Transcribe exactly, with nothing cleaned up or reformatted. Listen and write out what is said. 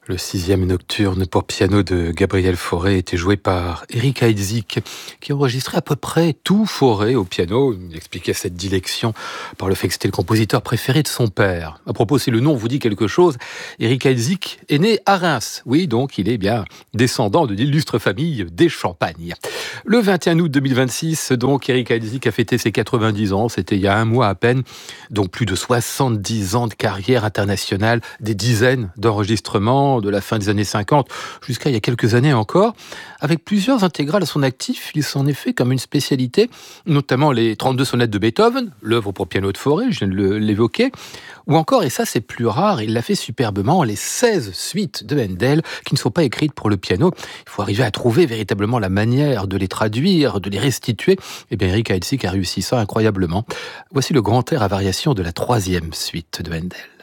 Le sixième nocturne pour piano de Gabriel Fauré était joué par Eric Heidsieck, qui enregistrait à peu près tout Fauré au piano. Il expliquait cette dilection par le fait que c'était le compositeur préféré de son père. À propos, si le nom vous dit quelque chose, Eric Heidsieck est né à Reims. Oui, donc il est bien descendant de l'illustre famille des Champagne. Le vingt et un août deux mille vingt-six, donc, Eric Heidsieck a fêté ses quatre-vingt-dix ans. C'était il y a un mois à peine. Donc plus de soixante-dix ans de carrière internationale, des dizaines d'enregistrements de la fin des années cinquante jusqu'à il y a quelques années encore. Avec plusieurs intégrales à son actif, il s'en est fait comme une spécialité, notamment les trente-deux sonates de Beethoven, l'œuvre pour piano de Fauré, je viens de l'évoquer, ou encore, et ça c'est plus rare, il l'a fait superbement, les seize suites de Handel qui ne sont pas écrites pour le piano. Il faut arriver à trouver véritablement la manière de les traduire, de les restituer. Et bien Eric Heidsieck a réussi ça incroyablement. Voici le grand air à variation de la troisième suite de Handel.